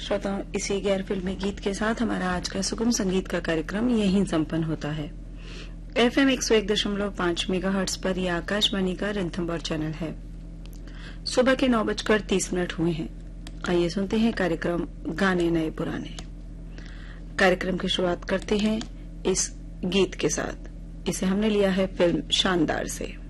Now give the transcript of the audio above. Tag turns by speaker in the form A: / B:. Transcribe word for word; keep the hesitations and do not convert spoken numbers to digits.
A: श्रोताओं, इसी गैर फिल्मी गीत के साथ हमारा आज का सुगम संगीत का कार्यक्रम यहीं संपन्न होता है। एफएम एक सौ एक दशमलव पांच मेगा हर्ट्ज पर यह आकाशवाणी का रणथंभौर चैनल है। सुबह के नौ बजकर तीस मिनट हुए हैं। आइए सुनते हैं कार्यक्रम गाने नए पुराने। कार्यक्रम की शुरुआत करते हैं इस गीत के साथ। इसे हमने लिया है फिल्म शानदार से।